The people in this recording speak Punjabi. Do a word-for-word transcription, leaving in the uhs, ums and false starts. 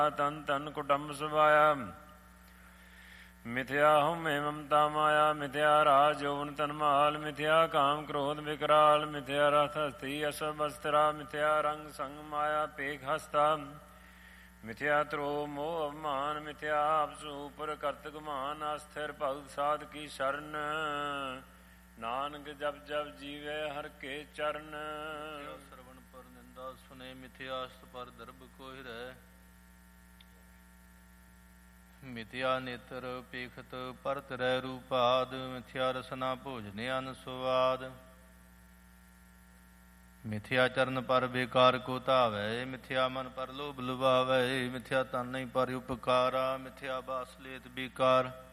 ਤਨ ਤਨ ਕੁਟੰਬ ਸੁਭਾਇਆ ਮਿਥਿਆ ਹਉਮੈ ਮਮਤਾ ਮਾਇਆ ਮਿਥਿਆ ਰਾਜ ਯੋਵਨ ਤਨ ਮਾਲ ਮਿਥਿਆ ਕਾਮ ਕ੍ਰੋਧ ਵਿਕਰਾਲ ਮਿਥਿਆ ਰਥ ਹਸਤੀ ਅਸਭ ਅਸਤਰਾ ਮਿਥਿਆ ਰੰਗ ਸੰਗ ਮਾਇਆ ਪੇਖ ਹਸਤਾ ਮਿਥਿਆ ਤਰੋ ਮੋਹ ਅਭਿਮਾਨ ਮਿਥਿਆ ਆਪਸੂ ਉਪਰ ਕਰਤ ਗੁਮਾਨ ਅਸਥਿਰ ਭਗਤ ਸਾਧ ਕੀ ਸ਼ਰਨ ਨਾਨਕ ਜਪ ਜਪ ਜੀਵੇ ਹਰ ਕੇ ਚਰਨ ਸਰਵਣ ਪਰ ਨਿੰਦਾ ਸੁਨੇ ਮਿਥਿਆ ਅਸਤ ਪਰ ਦਰਬ ਕੋਈ ਰਹਿ ਮਿਥਿਆ ਨੇਤਰ ਪੇਖਤ ਪਰਤ ਰਹਿ ਰੂਪਾਦ ਮਿਥਿਆ ਰਸਨਾ ਭੋਜਨ ਅਨ ਸੁਆਦ ਮਿਥਿਆ ਚਰਨ ਪਰ ਬੇਕਾਰ ਕੋ ਧਾਵੈ ਮਿਥਿਆ ਮਨ ਪਰ ਲੋਭ ਲੁਭਾਵੈ ਮਿਥਿਆ ਤਨ ਨਹੀਂ ਪਰ ਉਪਕਾਰਾ ਮਿਥਿਆ ਬਾਸ ਲੇਤ ਬੇਕਾਰ